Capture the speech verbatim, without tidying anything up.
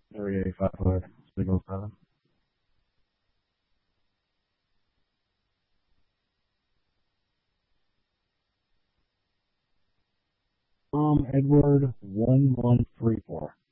thirty-eight, five foot, six oh seven. Um, Edward one one three four.